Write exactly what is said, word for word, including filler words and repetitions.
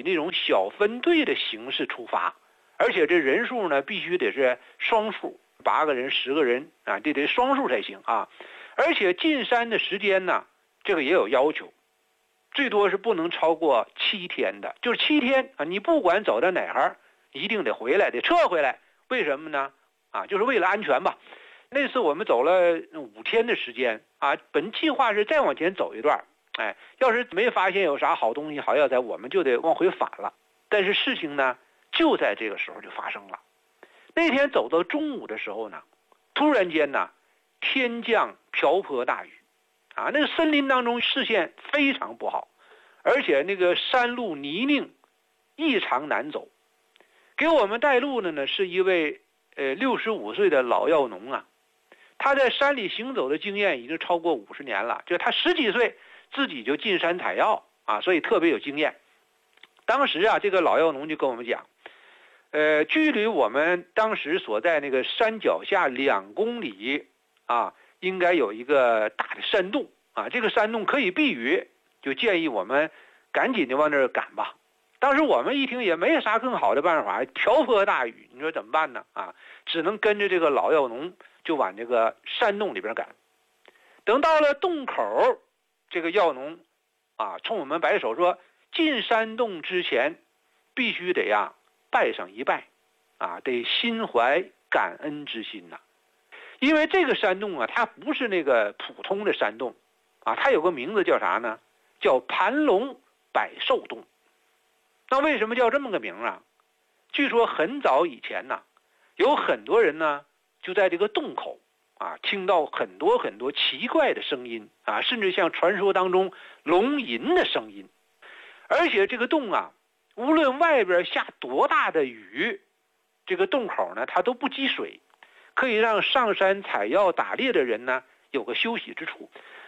那种小分队的形式出发，而且这人数呢必须得是双数，八个人、十个人啊，这得双数才行啊。而且进山的时间呢，这个也有要求，最多是不能超过七天的，就是七天啊，你不管走到哪儿，一定得回来，得撤回来。为什么呢？啊，就是为了安全吧。那次我们走了五天的时间啊，本计划是再往前走一段，哎，要是没发现有啥好东西、好药材，我们就得往回返了。但是事情呢，就在这个时候就发生了。那天走到中午的时候呢，突然间呢，天降瓢泼大雨，啊，那个森林当中视线非常不好，而且那个山路泥泞，异常难走。给我们带路的呢是一位呃六十五岁的老药农啊，他在山里行走的经验已经超过五十年了，就他十几岁自己就进山采药啊，所以特别有经验。当时啊，这个老药农就跟我们讲，呃，距离我们当时所在那个山脚下两公里啊，应该有一个大的山洞啊，这个山洞可以避雨，就建议我们赶紧的往那儿赶吧。当时我们一听也没啥更好的办法，瓢泼大雨，你说怎么办呢？啊，只能跟着这个老药农就往这个山洞里边赶。等到了洞口，这个药农啊冲我们摆手说，进山洞之前必须得呀拜上一拜啊，得心怀感恩之心呐、啊。因为这个山洞啊，它不是那个普通的山洞啊，它有个名字叫啥呢？叫盘龙百寿洞。那为什么叫这么个名啊？据说很早以前呢，有很多人呢就在这个洞口啊听到很多很多奇怪的声音啊，甚至像传说当中龙吟的声音。而且这个洞啊，无论外边下多大的雨，这个洞口呢它都不积水，可以让上山采药打猎的人呢有个休息之处。